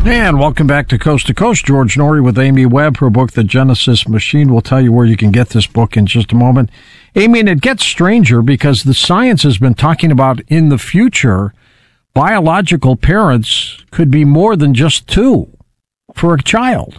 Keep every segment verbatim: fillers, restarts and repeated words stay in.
And welcome back to Coast to Coast. George Noory with Amy Webb. Her book, The Genesis Machine. We'll tell you where you can get this book in just a moment. Amy, and it gets stranger because the science has been talking about in the future, biological parents could be more than just two for a child.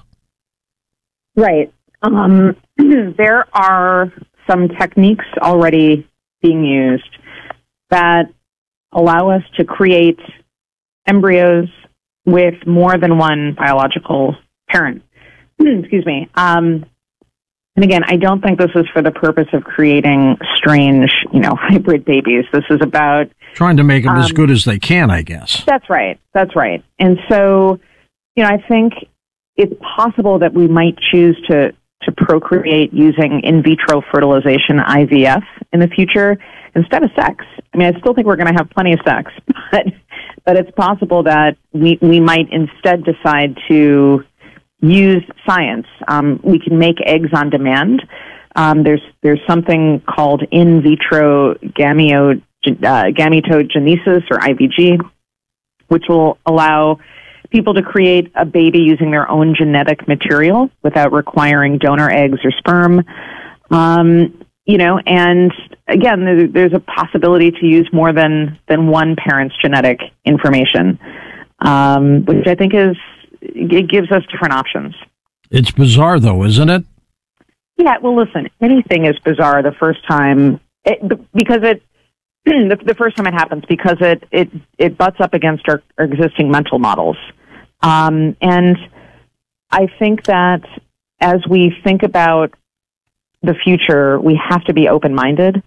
Right. Um, there are some techniques already being used that allow us to create embryos with more than one biological parent. Excuse me. Um, and again, I don't think this is for the purpose of creating strange, you know, hybrid babies. This is about trying to make them um, as good as they can, I guess. That's right. That's right. And so, you know, I think it's possible that we might choose to to procreate using in vitro fertilization, I V F, in the future instead of sex. I mean, I still think we're going to have plenty of sex, but but it's possible that we we might instead decide to use science. Um, we can make eggs on demand. Um, there's there's something called in vitro gameo, uh, gametogenesis, or I V G, which will allow people to create a baby using their own genetic material without requiring donor eggs or sperm. Um, you know, and again, there, there's a possibility to use more than, than one parent's genetic information, um, which I think is, it gives us different options. It's bizarre, though, isn't it? Yeah, well, listen, anything is bizarre the first time, it, because it, the, the first time it happens, because it, it, it butts up against our, our existing mental models. Um, and I think that as we think about the future, we have to be open-minded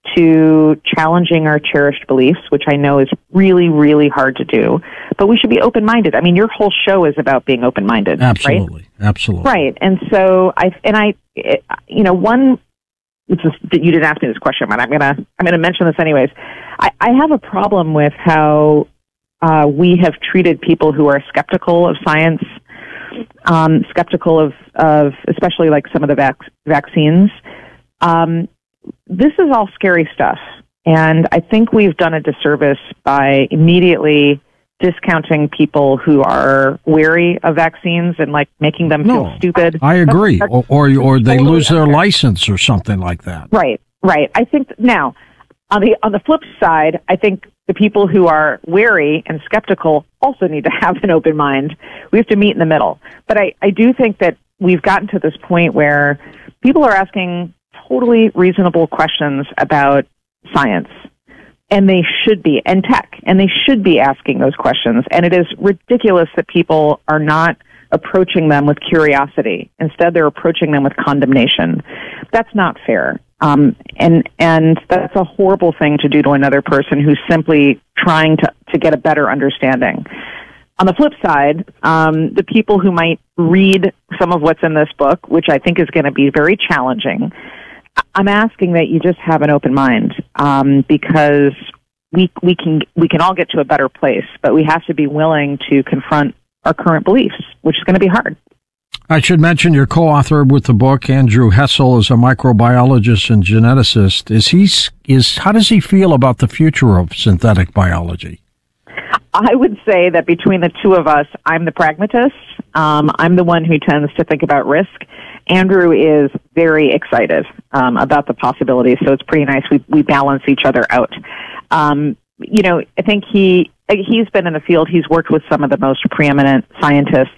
to challenging our cherished beliefs, which I know is really, really hard to do. But we should be open-minded. I mean, your whole show is about being open-minded, absolutely, right? Absolutely, right. And so I, and I, it, you know, one. It's just, you didn't ask me this question, but I'm gonna, I'm gonna mention this anyways. I, I have a problem with how uh, we have treated people who are skeptical of science, um, skeptical of, of especially like some of the vac- vaccines. Um, this is all scary stuff, and I think we've done a disservice by immediately discounting people who are wary of vaccines and like making them no, feel stupid. I agree, that's, that's or or, or they totally lose their unfair. license or something like that. Right, right. I think now on the on the flip side, I think the people who are wary and skeptical also need to have an open mind. We have to meet in the middle. But I, I do think that we've gotten to this point where people are asking totally reasonable questions about science. And they should be, and tech, and they should be asking those questions. And it is ridiculous that people are not approaching them with curiosity. Instead, they're approaching them with condemnation. That's not fair. Um, and and that's a horrible thing to do to another person who's simply trying to, to get a better understanding. On the flip side, um, the people who might read some of what's in this book, which I think is going to be very challenging, I'm asking that you just have an open mind, um, because we we can we can all get to a better place, but we have to be willing to confront our current beliefs, which is going to be hard. I should mention your co-author with the book, Andrew Hessel, is a microbiologist and geneticist. Is he is how does he feel about the future of synthetic biology? I would say that between the two of us, I'm the pragmatist. Um, I'm the one who tends to think about risk. Andrew is very excited um, about the possibilities, so it's pretty nice. We we balance each other out. Um, you know, I think he he's been in the field. He's worked with some of the most preeminent scientists,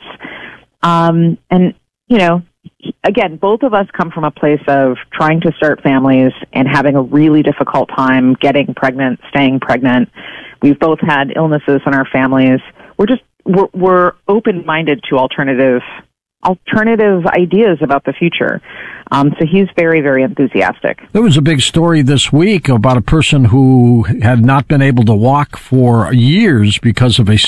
um, and you know, again, both of us come from a place of trying to start families and having a really difficult time getting pregnant, staying pregnant. We've both had illnesses in our families. We're just we're, we're open-minded to alternative. alternative ideas about the future. Um, so he's very, very enthusiastic. There was a big story this week about a person who had not been able to walk for years because of a